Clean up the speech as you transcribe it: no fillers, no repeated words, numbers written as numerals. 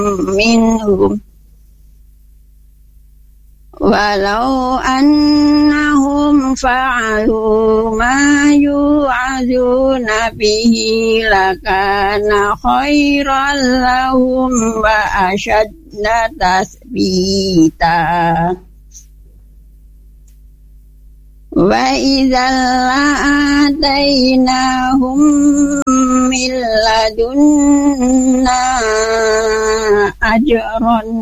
منهم ولو أنهم فعلوا ما يوعظون به لكان خيرا لهم وأشد تثبيتا وإذا لآتيناهم من لدنا أجرا